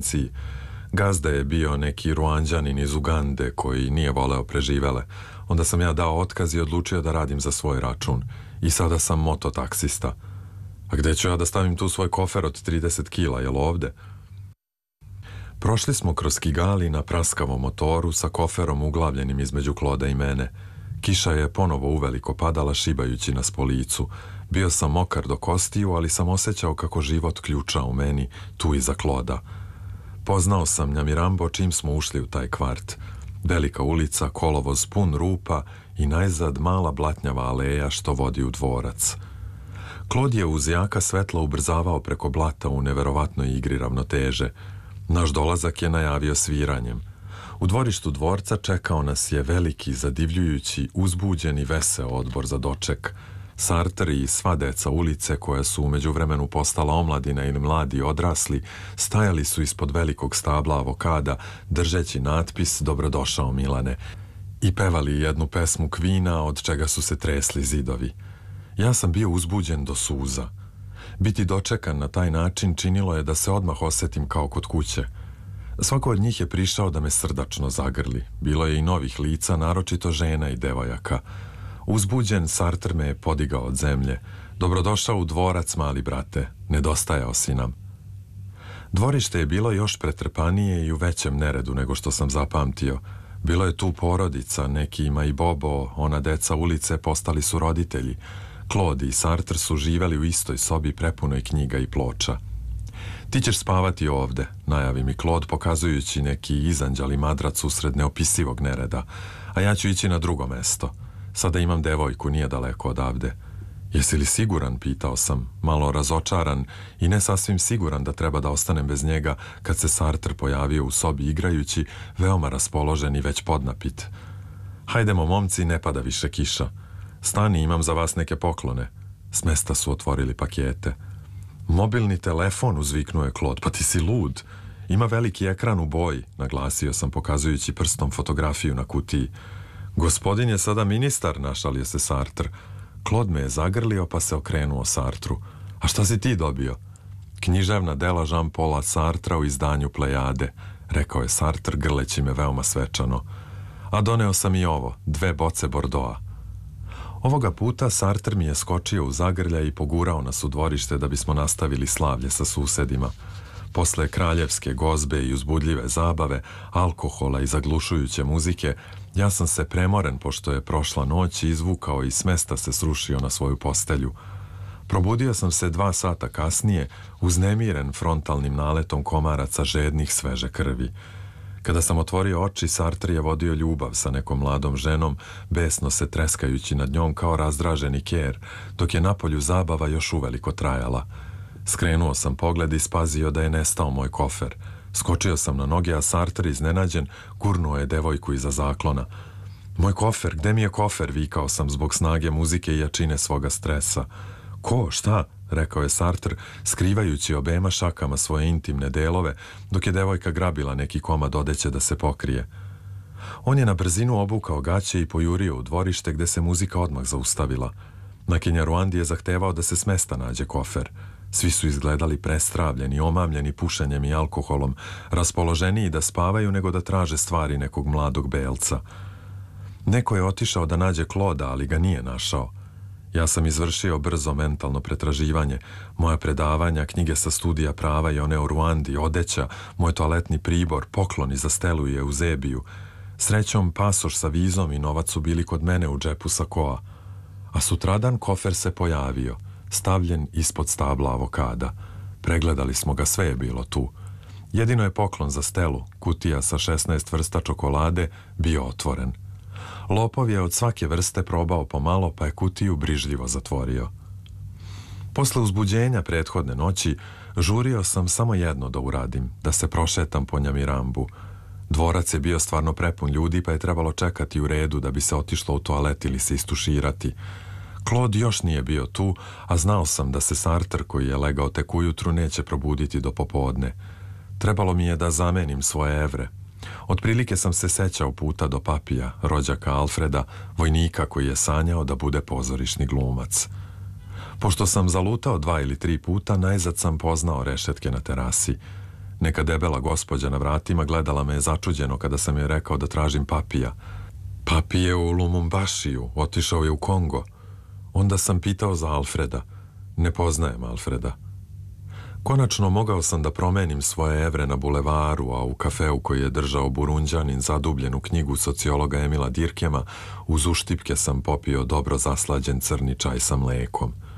agenciji. Gazda je bio neki Ruanđanin iz Ugande koji nije voleo preživele. Onda sam ja dao otkaz i odlučio da radim za svoj račun. I sada sam mototaksista. A gde ću ja da stavim tu svoj kofer od 30 kila, jel ovde? Prošli smo kroz Kigali na praskavom motoru sa koferom uglavljenim između Kloda i mene. Kiša je ponovo uveliko padala šibajući nas po licu. Bio sam mokar do kostiju, ali sam osjećao kako život ključa u meni, tu iza Kloda. Poznao sam Njamirambo čim smo ušli u taj kvart. Velika ulica, kolovoz pun rupa i najzad mala blatnjava aleja što vodi u dvorac. Klod je uz jaka svetla ubrzavao preko blata u neverovatnoj igri ravnoteže. Naš dolazak je najavio sviranjem. U dvorištu dvorca čekao nas je veliki, zadivljujući, uzbuđen i veseo odbor za doček. Sartre i sva deca ulice, koja su u međuvremenu postala omladina ili mladi odrasli, stajali su ispod velikog stabla avokada, držeći natpis "Dobrodošao Milane" i pevali jednu pesmu Kvina od čega su se tresli zidovi. Ja sam bio uzbuđen do suza. Biti dočekan na taj način činilo je da se odmah osjetim kao kod kuće. Svako od njih je prišao da me srdačno zagrli. Bilo je i novih lica, naročito žena i devojaka. Uzbuđen, Sartre me je podigao od zemlje. Dobrodošao u dvorac, mali brate. Nedostajao si nam. Dvorište je bilo još pretrpanije i u većem neredu nego što sam zapamtio. Bilo je tu porodica, nekima i Bobo, ona deca ulice postali su roditelji. Claude i Sartre su živeli u istoj sobi prepunoj knjiga i ploča. Ti ćeš spavati ovde, najavi mi Claude pokazujući neki izanđali madrac usred neopisivog nereda, a ja ću ići na drugo mesto. Sada imam devojku, nije daleko odavde. Jesi li siguran, pitao sam, malo razočaran i ne sasvim siguran da treba da ostanem bez njega kad se Sartre pojavio u sobi igrajući, veoma raspoložen i već podnapit. Hajdemo, momci, ne pada više kiša. Stani, imam za vas neke poklone. S mesta su otvorili pakete. Mobilni telefon, uzviknuo je Claude, pa ti si lud. Ima veliki ekran u boji, naglasio sam pokazujući prstom fotografiju na kutiji. Gospodin je sada ministar, našalio se Sartre. Claude me je zagrlio pa se okrenuo Sartru. A šta si ti dobio? Književna dela Jean-Paula Sartra u izdanju Plejade, rekao je Sartre grleći me veoma svečano. A doneo sam i ovo, 2 boce Bordeauxa. Ovoga puta Sartre mi je skočio u zagrlja i pogurao nas u dvorište da bismo nastavili slavlje sa susedima. Posle kraljevske gozbe i uzbudljive zabave, alkohola i zaglušujuće muzike, ja sam se premoren pošto je prošla noć i izvukao i s mesta se srušio na svoju postelju. Probudio sam se 2 sata kasnije, uznemiren frontalnim naletom komaraca žednih sveže krvi. Kada sam otvorio oči, Sartre je vodio ljubav sa nekom mladom ženom, besno se treskajući nad njom kao razdraženi ker, dok je napolju zabava još uveliko trajala. Skrenuo sam pogled i spazio da je nestao moj kofer. Skočio sam na noge, a Sartre, iznenađen, gurnuo je devojku iza zaklona. Moj kofer, gde mi je kofer, vikao sam zbog snage muzike i jačine svoga stresa. Ko, šta, rekao je Sartre, skrivajući obema šakama svoje intimne delove, dok je devojka grabila neki komad odeće da se pokrije. On je na brzinu obukao gaće i pojurio u dvorište gde se muzika odmah zaustavila. Na Kenjaruandi je zahtevao da se s mesta nađe kofer. Svi su izgledali prestravljeni, omamljeni pušenjem i alkoholom, raspoloženiji da spavaju nego da traže stvari nekog mladog belca. Neko je otišao da nađe Clauda, ali ga nije našao. Ja sam izvršio brzo mentalno pretraživanje, moja predavanja, knjige sa studija prava i one o Ruandi, odeća, moj toaletni pribor, pokloni za Stelu i Eusebiju. Srećom, pasoš sa vizom i novac su bili kod mene u džepu sakoa. A sutradan kofer se pojavio, stavljen ispod stabla avokada. Pregledali smo ga, sve je bilo tu. Jedino je poklon za Stelu, kutija sa 16 vrsta čokolade, bio otvoren. Lopov je od svake vrste probao pomalo, pa je kutiju brižljivo zatvorio. Posle uzbuđenja prethodne noći, žurio sam samo jedno da uradim, da se prošetam po Njamirambu. Dvorac je bio stvarno prepun ljudi, pa je trebalo čekati u redu da bi se otišlo u toalet ili se istuširati. Claude još nije bio tu, a znao sam da se Sartre, koji je legao tek ujutru, neće probuditi do popodne. Trebalo mi je da zamenim svoje evre. Otprilike sam se sećao puta do Papija, rođaka Alfreda, vojnika koji je sanjao da bude pozorišni glumac. Pošto sam zalutao 2 ili 3 puta, najzad sam poznao rešetke na terasi. Neka debela gospođa na vratima gledala me je začuđeno kada sam joj rekao da tražim Papija. Papi je u Lumumbašiju, otišao je u Kongo. Onda sam pitao za Alfreda. Ne poznajem Alfreda. Konačno mogao sam da promenim svoje evre na bulevaru, a u kafeu koji je držao Burundjanin zadubljenu knjigu sociologa Emila Dirkema, uz uštipke sam popio dobro zaslađen crni čaj sa mlekom.